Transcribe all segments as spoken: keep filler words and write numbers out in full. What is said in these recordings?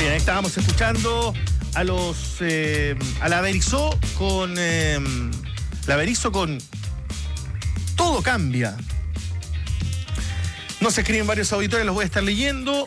Bien, estábamos escuchando a los eh, a la Berizo con eh, la Berizo con Todo Cambia. Nos escriben varios auditores, los voy a estar leyendo.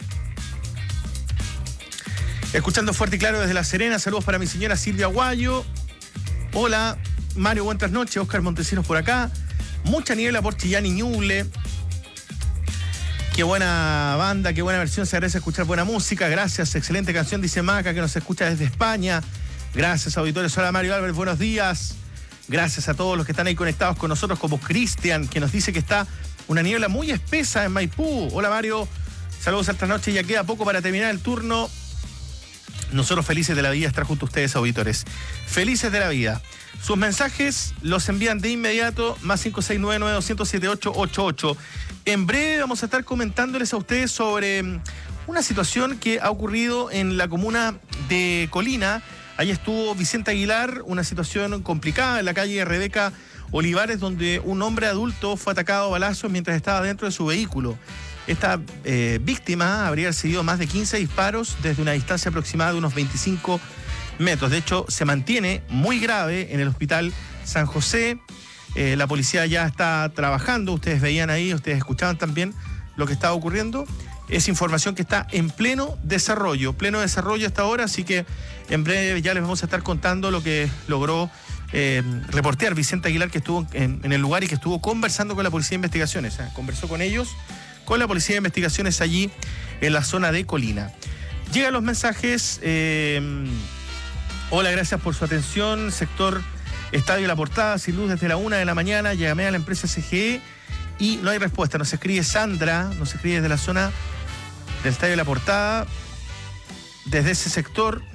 Escuchando fuerte y claro desde La Serena, saludos para mi señora Silvia Aguayo. Hola, Mario, buenas noches. Oscar Montesinos por acá. Mucha niebla por Chillán y Ñuble. Qué buena banda, qué buena versión, se agradece escuchar buena música, gracias, excelente canción, dice Maca, que nos escucha desde España. Gracias, auditores. Hola, Mario Álvarez, buenos días. Gracias a todos los que están ahí conectados con nosotros, como Cristian, que nos dice que está una niebla muy espesa en Maipú. Hola, Mario, saludos esta noche, ya queda poco para terminar el turno. Nosotros felices de la vida estar junto a ustedes, auditores. Felices de la vida. Sus mensajes los envían de inmediato, más cinco seis nueve nueve dos cero cero siete ocho ocho ocho. En breve vamos a estar comentándoles a ustedes sobre una situación que ha ocurrido en la comuna de Colina. Ahí estuvo Vicente Aguilar, una situación complicada en la calle Rebeca Olivares, donde un hombre adulto fue atacado a balazos mientras estaba dentro de su vehículo. Esta eh, víctima habría recibido más de quince disparos desde una distancia aproximada de unos veinticinco metros. De hecho, se mantiene muy grave en el hospital San José. Eh, la policía ya está trabajando, ustedes veían ahí, ustedes escuchaban también lo que estaba ocurriendo. Es información que está en pleno desarrollo, pleno desarrollo hasta ahora, así que en breve ya les vamos a estar contando lo que logró eh, reportear Vicente Aguilar, que estuvo en, en el lugar y que estuvo conversando con la Policía de Investigaciones. ¿eh? Conversó con ellos, con la Policía de Investigaciones allí en la zona de Colina. Llegan los mensajes. Eh, hola, gracias por su atención. Sector Estadio La Portada, sin luz desde la una de la mañana. Llamé a la empresa C G E y no hay respuesta. Nos escribe Sandra, nos escribe desde la zona del Estadio La Portada, desde ese sector.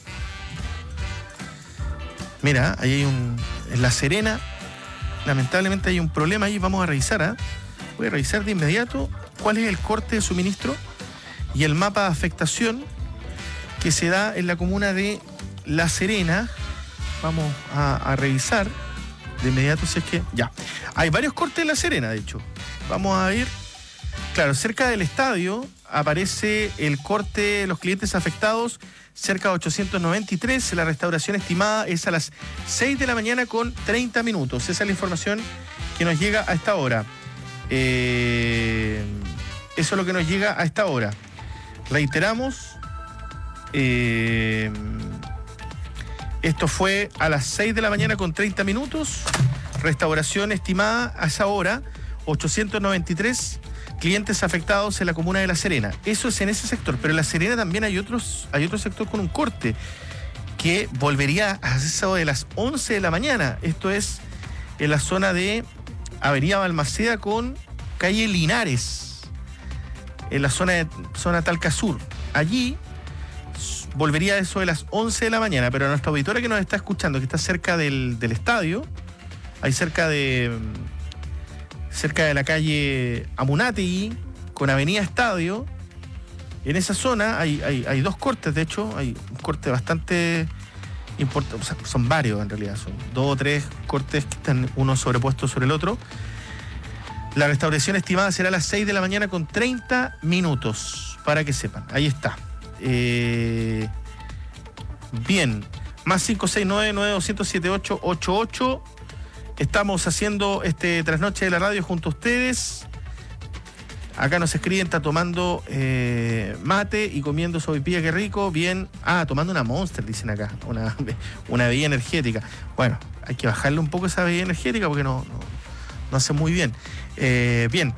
Mira, ahí hay un... en La Serena, lamentablemente hay un problema ahí. Vamos a revisar, ¿eh? Voy a revisar de inmediato cuál es el corte de suministro y el mapa de afectación que se da en la comuna de La Serena. Vamos a, a revisar de inmediato si es que... Ya. Hay varios cortes en La Serena, de hecho. Vamos a ir... Claro, cerca del estadio aparece el corte de los clientes afectados cerca de ochocientos noventa y tres. La restauración estimada es a las seis de la mañana con treinta minutos. Esa es la información que nos llega a esta hora. Eh, eso es lo que nos llega a esta hora. Reiteramos... Eh, Esto fue a las seis de la mañana con treinta minutos. Restauración estimada a esa hora, ochocientos noventa y tres clientes afectados en la comuna de La Serena. Eso es en ese sector, pero en La Serena también hay otros, hay otro sector con un corte que volvería a eso de las once de la mañana. Esto es en la zona de Avenida Balmaceda con calle Linares, en la zona de zona Talca Sur. Allí volvería a eso de las once de la mañana, pero a nuestra auditora que nos está escuchando, que está cerca del, del estadio, ahí cerca de cerca de la calle Amunátegui, con Avenida Estadio, en esa zona hay, hay, hay dos cortes, de hecho, hay un corte bastante importante, o sea, son varios en realidad, son dos o tres cortes que están uno sobrepuesto sobre el otro. La restauración estimada será a las seis de la mañana con treinta minutos, para que sepan, ahí está. Eh, bien, más cinco seis nueve nueve dos cero cero siete ocho ocho ocho. Estamos haciendo este trasnoche de la radio junto a ustedes. Acá nos escriben, está tomando eh, mate y comiendo sopaipilla, qué rico. Bien, ah, tomando una Monster, dicen acá, una, una bebida energética. Bueno, hay que bajarle un poco esa bebida energética porque no, no, no hace muy bien. Eh, bien,